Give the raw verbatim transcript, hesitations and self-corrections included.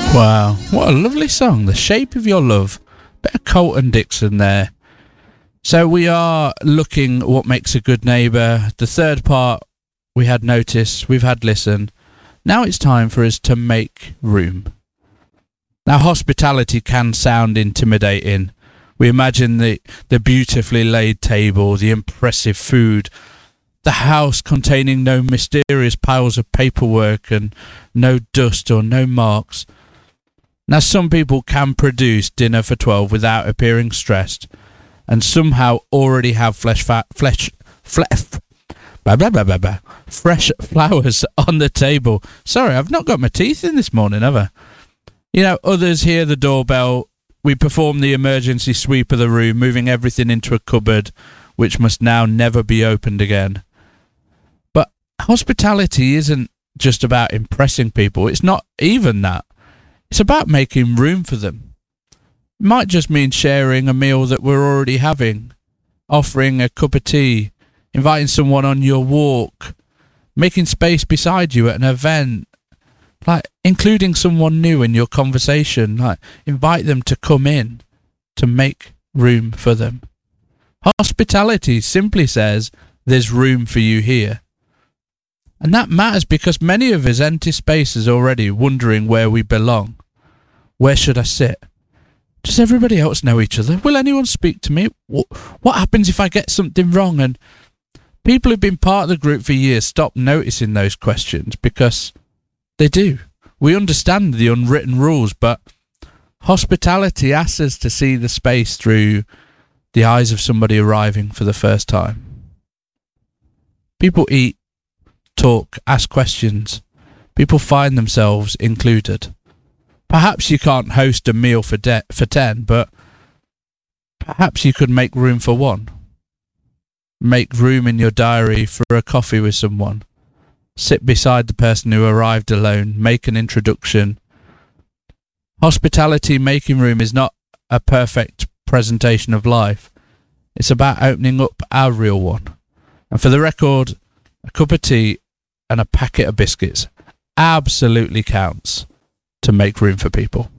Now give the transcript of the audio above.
Wow, what a lovely song, The Shape of Your Love. Bit of Colton Dixon there. So we are looking at what makes a good neighbour. The third part, we had notice, we've had listen. Now it's time for us to make room. Now hospitality can sound intimidating. We imagine the, the beautifully laid table, the impressive food, the house containing no mysterious piles of paperwork and no dust or no marks. Now, some people can produce dinner for twelve without appearing stressed, and somehow already have flesh, fa- flesh, flesh, blah, blah, blah, blah, blah, fresh flowers on the table. Sorry, I've not got my teeth in this morning, have I? You know, others hear the doorbell. We perform the emergency sweep of the room, moving everything into a cupboard, which must now never be opened again. But hospitality isn't just about impressing people. It's not even that. It's about making room for them. It might just mean sharing a meal that we're already having, offering a cup of tea, inviting someone on your walk, making space beside you at an event, like including someone new in your conversation, like invite them to come in, to make room for them. Hospitality simply says there's room for you here. And that matters because many of us enter spaces already wondering where we belong. Where should I sit? Does everybody else know each other? Will anyone speak to me? What, what happens if I get something wrong? And people who've been part of the group for years stop noticing those questions because they do. We understand the unwritten rules, but hospitality asks us to see the space through the eyes of somebody arriving for the first time. People eat, talk, ask questions. People find themselves included. Perhaps you can't host a meal for de- for ten, but perhaps you could make room for one. Make room in your diary for a coffee with someone. Sit beside the person who arrived alone. Make an introduction. Hospitality making room is not a perfect presentation of life. It's about opening up our real one. And for the record, a cup of tea and a packet of biscuits absolutely counts to make room for people.